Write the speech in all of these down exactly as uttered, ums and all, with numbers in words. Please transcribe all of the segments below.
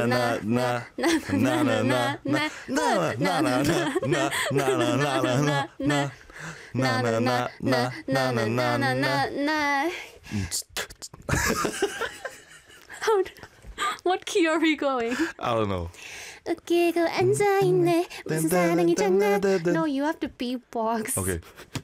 na na na na na na na na na na na na na na Na na na na na na na na na na. How? What key are we going? I don't know. 웃기고 앉아있네 무슨 사랑이 장난. No, you have to beatbox. Okay.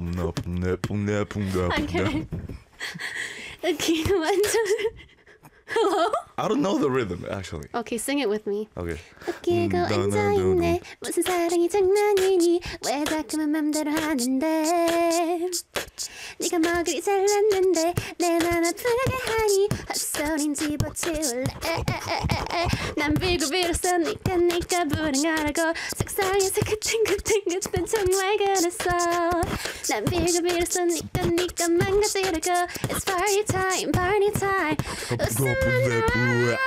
Okay. 웃기고 앉아. Hello? I don't know the rhythm actually. Okay, sing it with me. Okay. 웃기고 앉아있네 무슨 사랑이 장난이니 왜 자꾸만 맘대로 하는데 네가 뭐 그리 잘났는데 내 맘 아프게 하니 헛소린 집어치울래 난 빌고 빌었어 니가 니가 불행하라고 속상해서 그땐 그땐 그땐 정말 그랬어 난 빌고 빌었어 니가 니가 망가지라고 It's party time party time 웃음만 나와.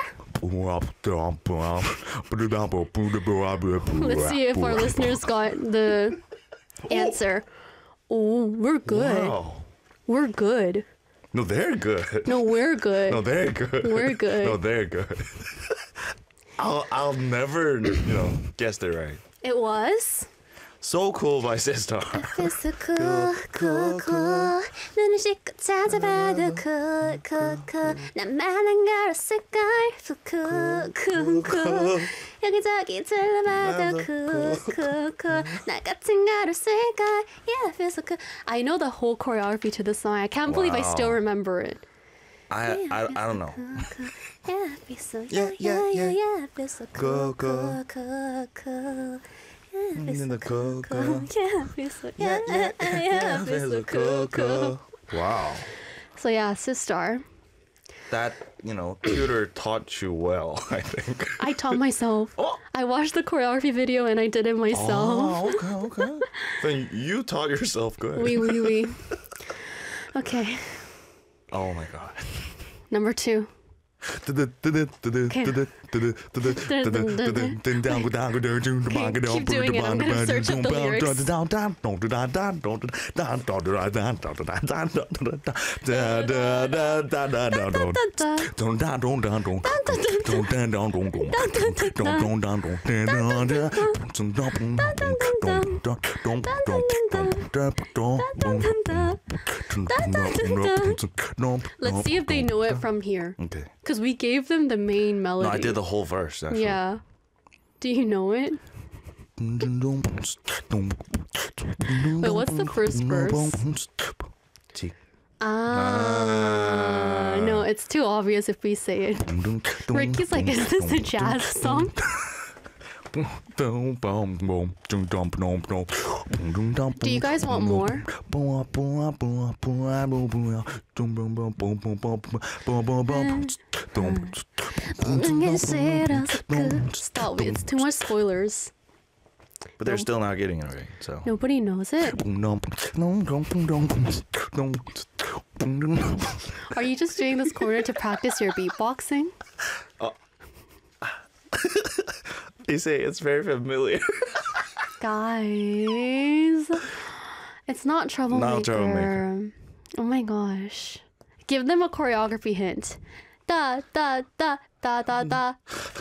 Let's see if our listeners got the answer. Oh, we're good. Wow. We're good. No, they're good. No, we're good. No, they're good. We're good. No, they're good. I'll I'll never, you know, guess it right. It was? So Cool by Sistar. It's so cool, cool, cool. 눈을 씻고 찾아봐도 cool, cool, cool. 나만 안 걸었을걸. So cool, cool, cool. 여기저기 둘러봐도 cool, cool, cool. 나 같은 걸었을걸. Yeah, it feels so cool. I know the whole choreography to the song. I can't believe I still remember it. I I I don't know. Yeah, it feels so Yeah, yeah, yeah. yeah, it feels so cool, cool, cool, cool. Yeah, In the cool, cool. Yeah, it feels so yeah, yeah, yeah, it feels so cool, cool. Wow. So yeah, Sistar. That, you know, tutor taught you well, I think. I taught myself. Oh. I watched the choreography video and I did it myself. Oh, okay, okay. Then you taught yourself good. Oui, oui, oui. Okay, Oh my god. number two. Okay. Keep doing it. I'm gonna search up the lyrics. Let's see if they know it from here. Okay. Because we gave them the main melody. No, I did the whole verse, actually. Yeah. Do you know it? Wait, what's the first verse? T. Ah, no, it's too obvious if we say it. Ricky's like, is this a jazz song? Do you guys want more? Stop, it's too much spoilers. But they're still not getting it right, so. Nobody knows it. Are you just doing this corner to practice your beatboxing? Uh, they say it's very familiar. Guys, it's not Troublemaker. Not Troublemaker. Oh my gosh. Give them a choreography hint. Da, da, da, da, da, da.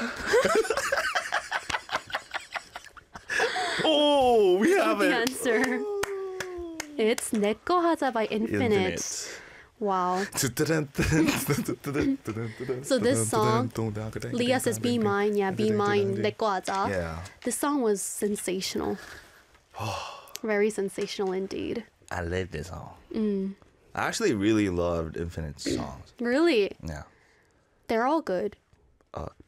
Oh, we have The it. answer. It's 내꺼 하자 by Infinite. Infinite. Wow. So this song, Leah says Be Mine. Yeah, Be Mine. 내꺼 하자. Yeah. This song was sensational. Very sensational indeed. I love this song. Mm. I actually really loved Infinite's songs. Really? Yeah. They're all good. Uh,